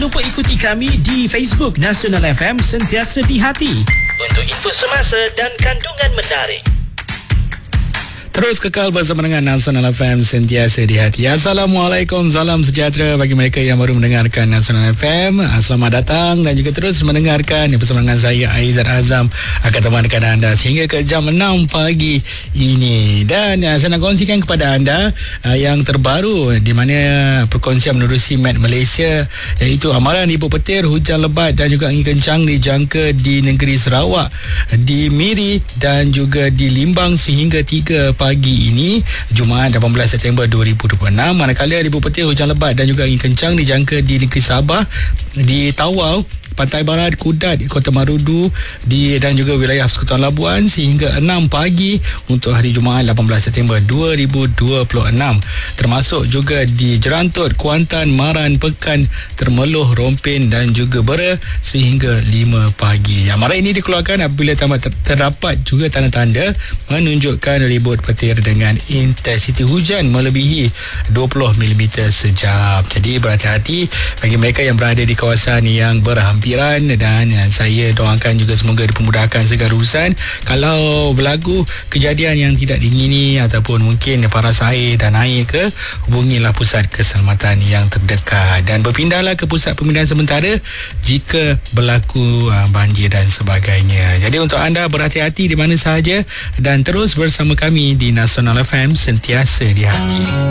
lupa ikuti kami di Facebook Nasional FM Sentiasa di Hati untuk info semasa dan kandungan menarik. Terus kekal bersama dengan Nasional FM Sentiasa di Hati. Assalamualaikum, salam sejahtera bagi mereka yang baru mendengarkan Nasional FM. Selamat datang dan juga terus mendengarkan bersama dengan saya Aizat Azam akan temankan anda sehingga ke jam 6 pagi ini. Dan saya nak kongsikan kepada anda yang terbaru di mana perkongsian menerusi Met Malaysia, iaitu amaran ibu petir, hujan lebat dan juga angin kencang dijangka di negeri Sarawak, di Miri dan juga di Limbang sehingga 3 pagi ini Jumaat 18 September 2026. Manakala ibu petir, hujan lebat dan juga angin kencang dijangka di negeri Sabah, di Tawau, Pantai Barat, Kudat, Kota Marudu dan juga wilayah Persekutuan Labuan sehingga 6 pagi untuk hari Jumaat 18 September 2026. Termasuk juga di Jerantut, Kuantan, Maran, Pekan, Termeluh, Rompin dan juga Bera sehingga 5 pagi. Amaran ini dikeluarkan apabila terdapat juga tanda-tanda menunjukkan ribut petir dengan intensiti hujan melebihi 20 mm sejam. Jadi berhati-hati bagi mereka yang berada di kawasan yang berhampiran, dan saya doakan juga semoga dipermudahkan segala urusan. Kalau berlaku kejadian yang tidak diingini ataupun mungkin paras air dan air ke, hubungilah pusat keselamatan yang terdekat dan berpindahlah ke pusat pemindahan sementara jika berlaku banjir dan sebagainya. Jadi untuk anda berhati-hati di mana sahaja dan terus bersama kami di Nasional FM Sentiasa di Hati.